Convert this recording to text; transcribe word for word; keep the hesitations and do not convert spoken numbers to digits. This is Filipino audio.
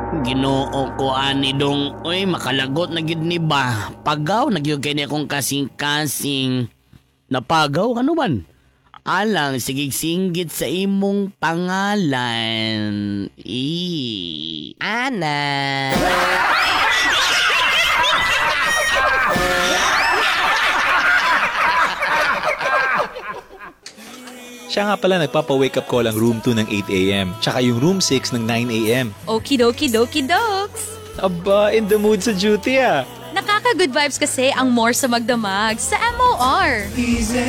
Ginoo ko ani dong, uy makalagot na gid ni ba? Pagaw na gyud kay ni akong kasing-kasing. Napagaw ano man? Alang sigig singgit sa imong pangalan. E. Ana. Siya nga pala nagpapa-wake up call ang room two ng eight a.m. Tsaka yung room six ng nine a.m. Okidoki doki dokes. Aba, in the mood sa duty ah. Nakaka-good vibes kasi ang more sa magdamag sa M O R.